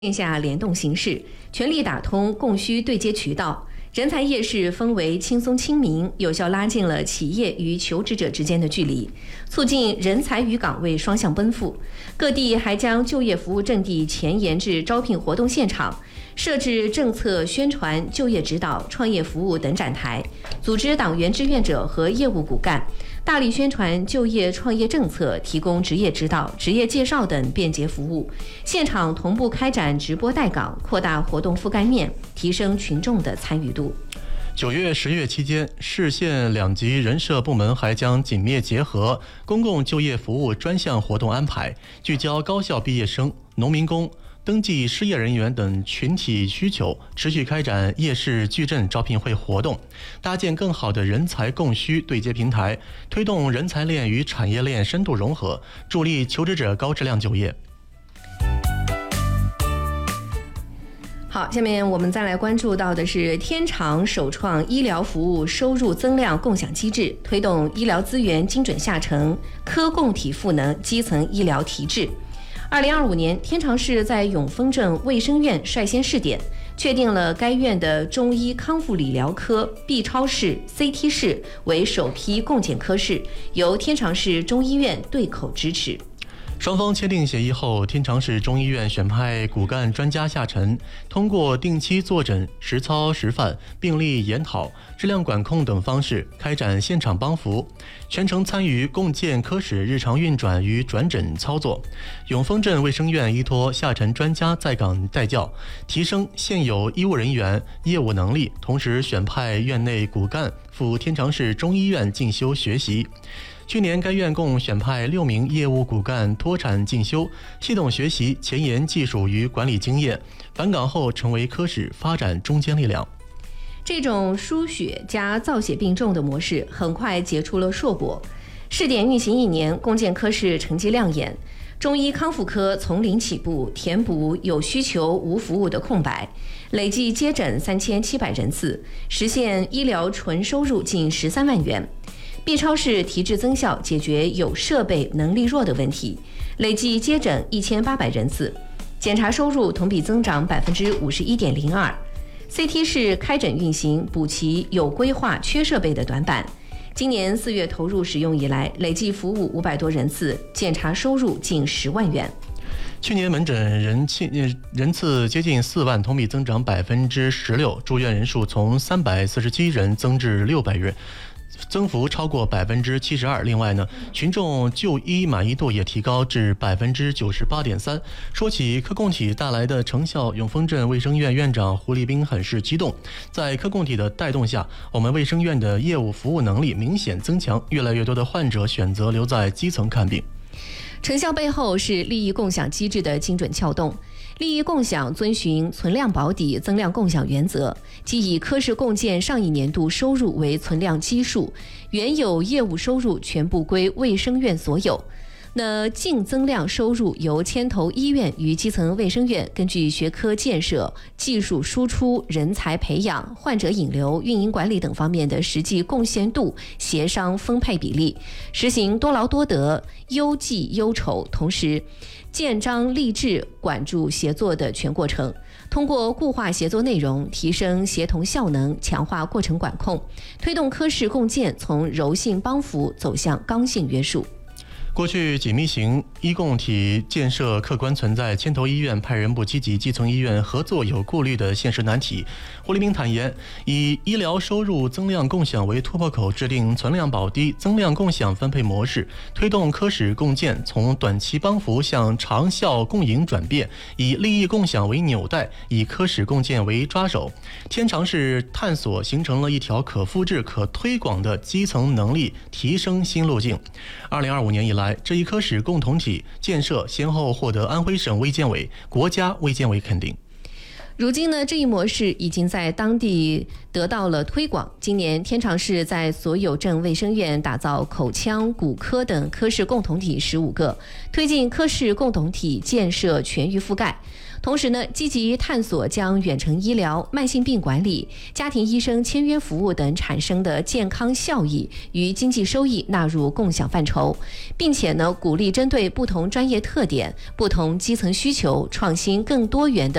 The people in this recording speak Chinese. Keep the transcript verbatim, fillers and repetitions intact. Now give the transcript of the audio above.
线下联动形式，全力打通供需对接渠道。人才夜市氛围轻松亲民，有效拉近了企业与求职者之间的距离，促进人才与岗位双向奔赴。各地还将就业服务阵地前沿至招聘活动现场，设置政策宣传、就业指导、创业服务等展台，组织党员志愿者和业务骨干，大力宣传就业创业政策，提供职业指导、职业介绍等便捷服务。现场同步开展直播带岗，扩大活动覆盖面，提升群众的参与度。 九月、十月期间，市县两级人社部门还将紧密结合公共就业服务专项活动安排，聚焦高校毕业生、农民工、登记失业人员等群体需求，持续开展夜市矩阵招聘会活动，搭建更好的人才供需对接平台，推动人才链与产业链深度融合，助力求职者高质量就业。 好，下面我们再来关注到的是天长首创医疗服务收入增量共享机制，推动医疗资源精准下沉，科共体赋能基层医疗提质。二零二五年，天长市在永丰镇卫生院率先试点，确定了该院的中医康复理疗科 B 超室、C T 室为首批共建科室，由天长市中医院对口支持。 双方签订协议后，天长市中医院选派骨干专家下沉，通过定期坐诊、实操实范、病例研讨、质量管控等方式开展现场帮扶，全程参与共建科室日常运转与转诊操作。永丰镇卫生院依托下沉专家在岗带教，提升现有医务人员业务能力，同时选派院内骨干赴天长市中医院进修学习。去年该院共选派六名业务骨干脱产进修，系统学习前沿技术与管理经验，返岗后成为科室发展中坚力量。 这种输血加造血并重的模式很快结出了硕果。试点运行一年，共建科室成绩亮眼。中医康复科从零起步，填补有需求无服务的空白，累计接诊三千七百人次，实现医疗纯收入近十三万元。B 超室提质增效，解决有设备能力弱的问题，累计接诊一千八百人次，检查收入同比增长百分之五十一点零二。C T 室开诊运行，补齐有规划缺设备的短板。今年四月投入使用以来，累计服务五百多人次，检查收入近十万元。 去年门诊人气人次接近四万，同比增长百分之十六，住院人数从三百四十七人增至六百人。增幅超过百分之七十二。另外呢，群众就医满意度也提高至百分之九十八点三。说起科共体带来的成效，永丰镇卫生院院长胡立斌很是激动。在科共体的带动下，我们卫生院的业务服务能力明显增强，越来越多的患者选择留在基层看病。 成效背后是利益共享机制的精准撬动。利益共享遵循存量保底、增量共享原则，即以科室共建上一年度收入为存量基数，原有业务收入全部归卫生院所有。那净增量收入由牵头医院与基层卫生院根据学科建设、技术输出、人才培养、患者引流、运营管理等方面的实际贡献度协商分配比例，实行多劳多得、优绩优酬，同时建章立制、管住协作的全过程，通过固化协作内容，提升协同效能，强化过程管控，推动科室共建从柔性帮扶走向刚性约束。 过去紧密型医共体建设客观存在牵头医院派人不积极、基层医院合作有顾虑的现实难题。胡立斌坦言，以医疗收入增量共享为突破口，制定存量保低、增量共享分配模式，推动科室共建从短期帮扶向长效共赢转变，以利益共享为纽带，以科室共建为抓手。天长市探索形成了一条可复制、可推广的基层能力提升新路径。二零二五年以来，这一科室共同体建设先后获得安徽省卫健委、国家卫健委肯定。 如今呢，这一模式已经在当地得到了推广。今年天长市在所有镇卫生院打造口腔、骨科等科室共同体十五个，推进科室共同体建设全域覆盖。 同时呢，积极探索将远程医疗、慢性病管理、家庭医生签约服务等产生的健康效益与经济收益纳入共享范畴，并且呢，鼓励针对不同专业特点、不同基层需求，创新更多元的